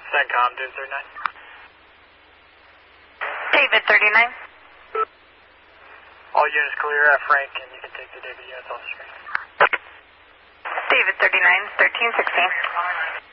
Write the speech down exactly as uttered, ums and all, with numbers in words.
CENTCOM, David thirty-nine. David thirty-nine. All units clear at Frank, and you can take the David units off the screen. David thirty-nine, thirteen sixteen.